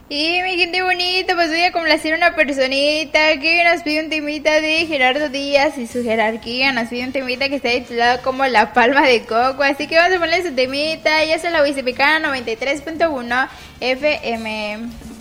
Y mi gente bonita, pues voy a complacer a una personita que nos pide un temita de Gerardo Díaz y su jerarquía. Nos pide un temita que está titulado como La Palma de Coco. Así que vamos a ponerle su temita. Ya se la voy a 93.1 FM.